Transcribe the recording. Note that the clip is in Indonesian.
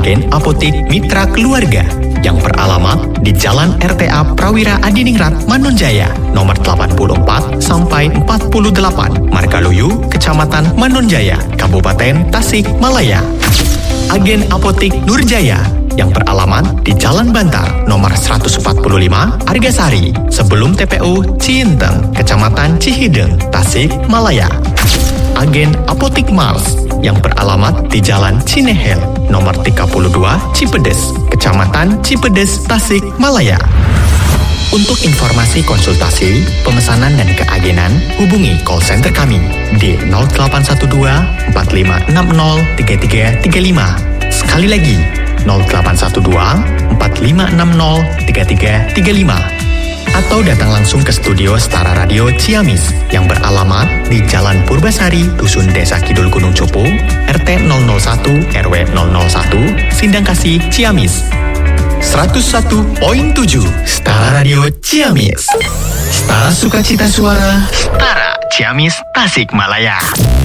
agen apotik Mitra Keluarga yang beralamat di Jalan RTA Prawira Adiningrat Manonjaya, nomor 84 sampai 48, Margaluyu, Kecamatan Manonjaya, Kabupaten Tasikmalaya. Agen apotik Nurjaya yang beralamat di Jalan Bantar, nomor 145, Argasari, sebelum TPU Ciinteng, Kecamatan Cihideng, Tasikmalaya. Agen apotik Mars yang beralamat di Jalan Cinehel, nomor 32, Cipedes, Kecamatan Cipedes, Tasikmalaya. Untuk informasi konsultasi, pemesanan dan keagenan, hubungi call center kami di 0812 4560 3335. Sekali lagi, 0812 4560 3335. Atau datang langsung ke studio Setara Radio Ciamis yang beralamat di Jalan Purbasari, Dusun Desa Kidul Gunung Cupu, RT 001 RW 001, Sindangkasih, Ciamis. 101.7 Setara Radio Ciamis. Setara sukacita suara, Setara Ciamis, Tasikmalaya.